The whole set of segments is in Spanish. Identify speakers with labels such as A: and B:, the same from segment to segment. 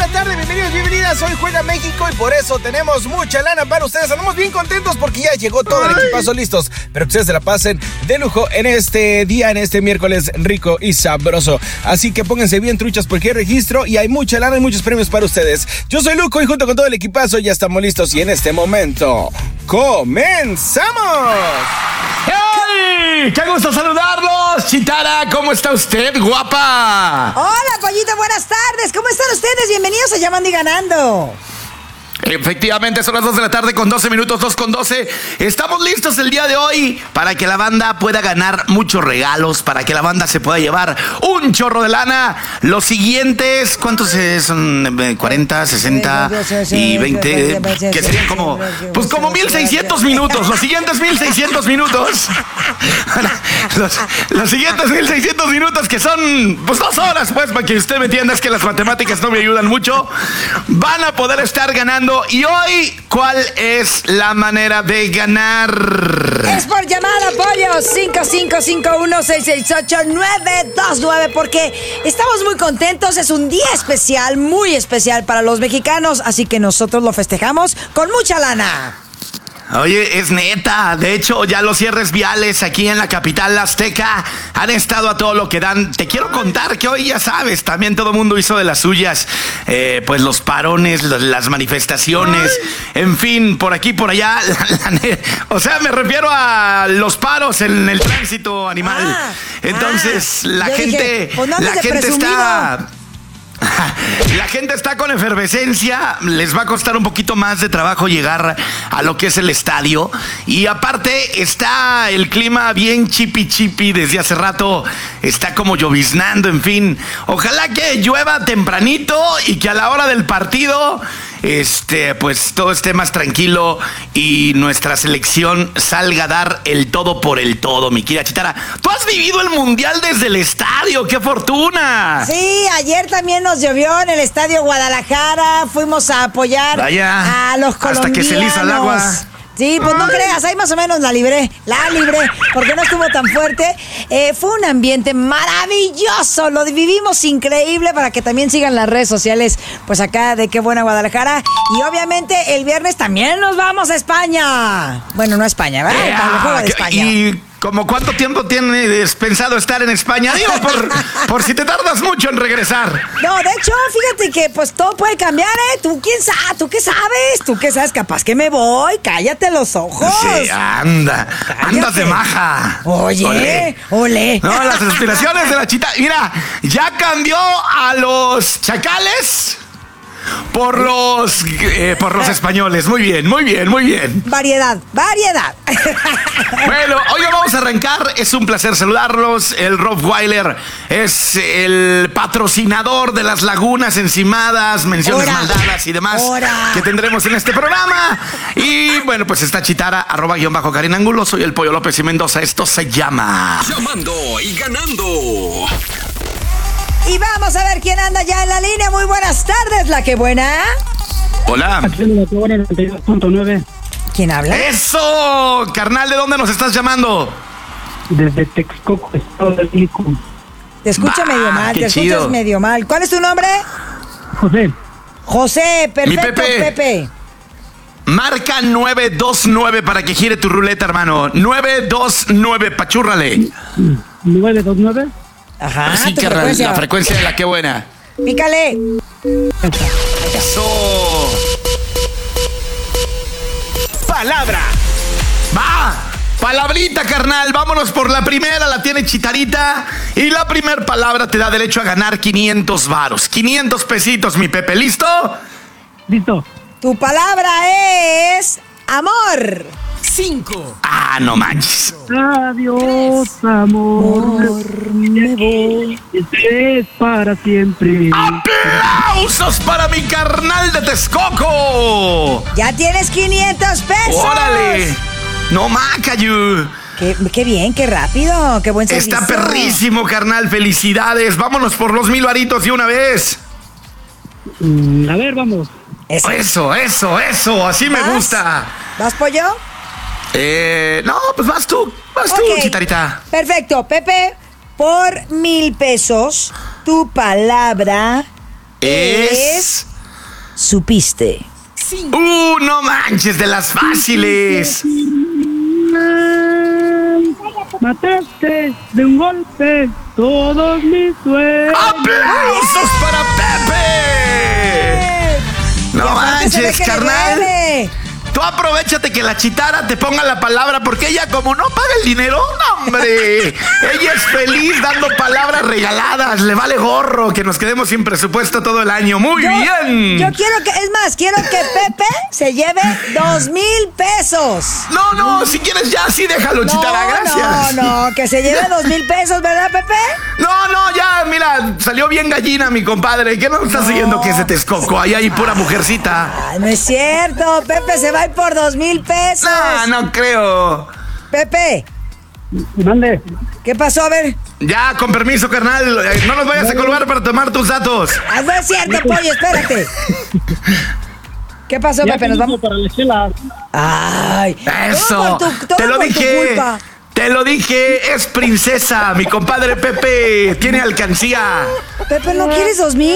A: tardes, bienvenidos, bienvenidas. Hoy juega México y por eso tenemos mucha lana para ustedes. Andamos bien contentos porque ya llegó todo el equipazo listos. Pero que ustedes se la pasen de lujo en este día, en este miércoles rico y sabroso. Así que pónganse bien truchas porque hay registro y hay mucha lana y muchos premios para ustedes. Yo soy Luco y junto con todo el equipazo ya estamos listos y en este momento ¡comenzamos!
B: ¡Hey! ¡Qué gusto saludarlos! Chitara, ¿cómo está usted, guapa?
C: Hola, Pollito, buenas tardes. ¿Cómo están ustedes? Bienvenidos a Llamando y Ganando.
B: Efectivamente, son las 2 de la tarde con 12 minutos, 2 con 12. Estamos listos el día de hoy para que la banda pueda ganar muchos regalos, para que la banda se pueda llevar un chorro de lana. Los siguientes, ¿cuántos son? 40, 60 y 20, que serían como 1,600 minutos. Los siguientes 1,600 minutos. Los siguientes 1,600 minutos que son, 2 horas, pues, para que usted me entienda, es que las matemáticas no me ayudan mucho. Van a poder estar ganando. Y hoy, ¿cuál es la manera de ganar?
C: Es por llamada, Pollo, 5551-668-929, porque estamos muy contentos. Es un día especial, muy especial para los mexicanos, así que nosotros lo festejamos con mucha lana.
B: Oye, es neta. De hecho, ya los cierres viales aquí en la capital azteca han estado a todo lo que dan. Te quiero contar que hoy, ya sabes, también todo el mundo hizo de las suyas. Pues los parones, las manifestaciones, en fin, por aquí, por allá. O sea, me refiero a los paros en el tránsito animal. Entonces, la gente está... La gente está con efervescencia, les va a costar un poquito más de trabajo llegar a lo que es el estadio. Y aparte está el clima bien chipi desde hace rato, está como lloviznando, en fin. Ojalá que llueva tempranito y que a la hora del partido pues todo esté más tranquilo y nuestra selección salga a dar el todo por el todo, mi querida Chitara. Tú has vivido el mundial desde el estadio, ¡qué fortuna!
C: Sí, ayer también nos llovió en el estadio Guadalajara, fuimos a apoyar a los colombianos. Hasta que se liza el agua. Sí, pues no creas, ahí más o menos la libré, porque no estuvo tan fuerte. Fue un ambiente maravilloso, lo vivimos increíble, para que también sigan las redes sociales, pues acá de Qué Buena Guadalajara. Y obviamente el viernes también nos vamos a España. Bueno, no a España, ¿verdad? Para el juego de España.
B: ¿Y como cuánto tiempo tienes pensado estar en España? Digo, por si te tardas mucho en regresar.
C: No, de hecho, fíjate que pues todo puede cambiar, ¿eh? ¿Tú quién sabes? ¿Tú qué sabes? ¿Tú qué sabes? Capaz que me voy. Cállate los ojos.
B: Sí, andas de maja.
C: Oye, olé.
B: No, las aspiraciones de la Chita. Mira, ya cambió a los chacales por los españoles. Muy bien.
C: Variedad.
B: Bueno, hoy vamos a arrancar. Es un placer saludarlos. El Rottweiler es el patrocinador de las lagunas encimadas, menciones maldadas y demás que tendremos en este programa. Y bueno, pues está Chitara, @Karina Angulo. Soy el Pollo López y Mendoza. Esto se llama
D: Llamando y Ganando.
C: Y vamos a ver quién anda ya en la línea. Muy buenas tardes, la que buena.
B: Hola.
E: Aquí en la que buena 92.9.
C: ¿Quién habla?
B: ¡Eso! Carnal, ¿de dónde nos estás llamando?
E: Desde Texcoco, Estado de México.
C: Te escucho medio mal, te
B: chido.
C: escuchas medio mal. ¿Cuál es tu nombre?
E: José,
C: perfecto,
B: Mi
C: Pepe.
B: Marca 929 para que gire tu ruleta, hermano. 929, pachúrrale.
E: 929.
C: Ajá,
B: Así que la frecuencia de la que buena.
C: Pícale.
B: Eso.
A: Palabra.
B: Va. Palabrita, carnal. Vámonos por la primera. La tiene Chitarita. Y la primera palabra te da derecho a ganar 500 varos. 500 pesitos, mi Pepe. ¿Listo?
E: Listo.
C: Tu palabra es amor.
D: 5.
B: No manches.
E: Adiós, amor.
C: Me voy.
E: Es para siempre.
B: ¡Aplausos para mi carnal de Texcoco!
C: Ya tienes 500 pesos.
B: ¡Órale! No macayu.
C: Qué bien, qué rápido, qué buen servicio.
B: Está perrísimo, carnal. Felicidades. Vámonos por los 1,000 varitos de una vez.
E: A ver, vamos.
B: Eso. Así me gusta.
C: ¿Vas, Pollo?
B: No, pues vas tú,
C: Okay.
B: Chitarita.
C: Perfecto, Pepe. Por 1,000 pesos, tu palabra es supiste?
B: No manches, de las fáciles.
E: Mataste de un golpe todos mis sueños.
B: ¡Aplausos para Pepe! No manches, carnal. Tú aprovechate que la Chitara te ponga la palabra, porque ella, como no paga el dinero, ¡no, hombre! Ella es feliz dando palabras regaladas. Le vale gorro que nos quedemos sin presupuesto todo el año. ¡Muy bien!
C: Yo quiero que Pepe se lleve 2,000 pesos.
B: No, si quieres ya, sí déjalo, Chitara, gracias.
C: No, que se lleve 2,000 pesos, ¿verdad, Pepe?
B: No, ya, mira, salió bien gallina, mi compadre. ¿Qué no estás siguiendo que se te escocó? Ahí hay pura mujercita.
C: No es cierto, Pepe se va a ir por 2,000 pesos.
B: No creo.
C: Pepe.
E: Mande.
C: ¿Qué pasó? A ver.
B: Ya, con permiso, carnal. No nos vayas a colgar para tomar tus datos.
C: No es cierto, pollo, espérate. ¿Qué pasó, Pepe? Nos vamos
E: para las chelas.
C: Ay.
B: Eso. Te lo dije. Te lo dije, es princesa. Mi compadre Pepe tiene alcancía.
C: Pepe, ¿no quieres 2,000?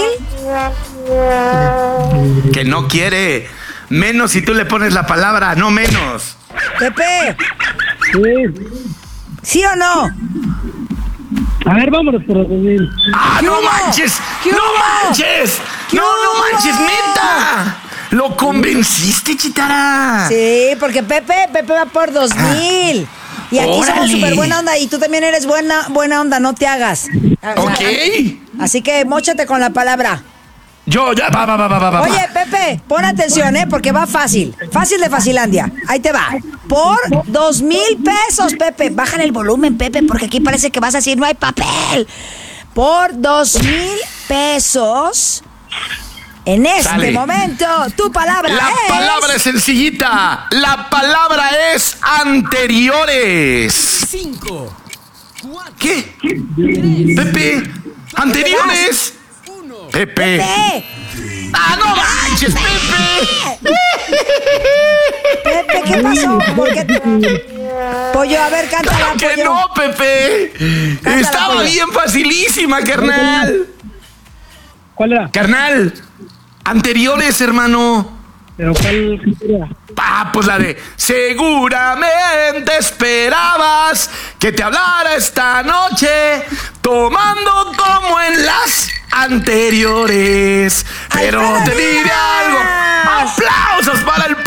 B: Que no quiere. Menos si tú le pones la palabra, no menos.
C: Pepe.
E: Sí.
C: ¿Sí o no?
E: A ver, vámonos por los 2,000.
B: ¡No manches! ¡No manches! ¡No manches, neta! ¿Lo convenciste, Chitara?
C: Sí, porque Pepe va por 2,000. Y aquí somos súper buena onda. Y tú también eres buena onda, no te hagas.
B: Ok.
C: Así que móchate con la palabra.
B: Va.
C: Oye, Pepe, pon atención, porque va fácil. Fácil de Facilandia. Ahí te va. Por 2,000 pesos, Pepe. Bájale el volumen, Pepe, porque aquí parece que vas a decir no hay papel. Por 2,000 pesos, en este momento, tu palabra es...
B: La palabra es sencillita. La palabra es anteriores.
D: 5, 4.
B: ¿Qué? Pepe, anteriores. Pepe. ¡No manches, Pepe!
C: Pepe, ¿qué pasó? ¿Por qué? Pollo, a ver, cántala,
B: ¡Claro que
C: pollo.
B: no, Pepe!
C: Cántala,
B: Estaba
C: pollo.
B: bien facilísima, carnal.
E: ¿Cuál era?
B: Carnal, anteriores, hermano.
E: ¿Pero cuál era?
B: Pues la de seguramente esperabas que te hablara esta noche, tomando como en las anteriores. Pero
C: ¡Ay,
B: te diré algo. ¡Aplausos para el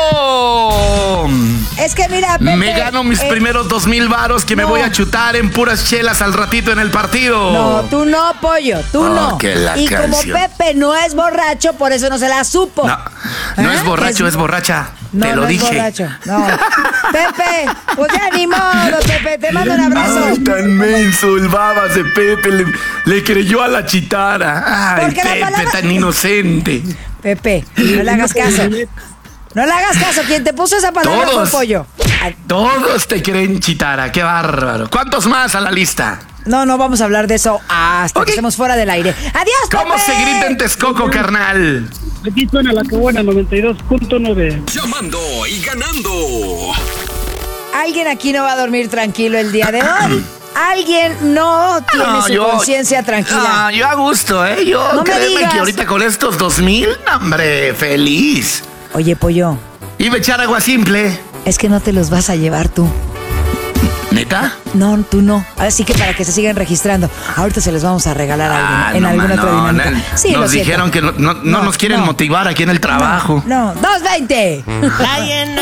B: pollo!
C: Es que mira, Pepe,
B: me gano mis primeros 2,000 varos que me voy a chutar en puras chelas al ratito en el partido.
C: No, tú no, pollo, tú no.
B: Que la
C: y como
B: canción.
C: Pepe no es borracho, por eso no se la supo.
B: No es borracho, es borracha.
C: No,
B: te lo
C: no
B: dije.
C: Es borracho. No. Pepe, pues ya ni modo, Pepe, te mando un abrazo.
B: Ay, tan menso el babas de Pepe, le creyó a la Chitara. Ay,
C: Porque la
B: Pepe,
C: palabra...
B: tan inocente.
C: Pepe, no le hagas caso. No le hagas caso, quien te puso esa palabra fue pollo.
B: Todos te creen, Chitara, qué bárbaro. ¿Cuántos más a la lista?
C: No vamos a hablar de eso hasta que estemos fuera del aire. ¡Adiós, Pepe!
B: ¿Cómo se grita en Texcoco, carnal?
E: Aquí suena la que buena, 92.9.
D: Llamando y ganando.
C: Alguien aquí no va a dormir tranquilo el día de hoy. Alguien no tiene su conciencia tranquila.
B: Yo a gusto, Yo
C: No me
B: créeme
C: digas.
B: que ahorita con estos 2,000, hombre, feliz.
C: Oye, pollo,
B: Iba a echar agua simple.
C: es que no te los vas a llevar tú.
B: ¿Neta?
C: No, tú no. Así que para que se sigan registrando, ahorita se les vamos a regalar a alguien en alguna otra dinámica. Sí,
B: nos dijeron que no nos quieren motivar aquí en el trabajo.
C: No, 220.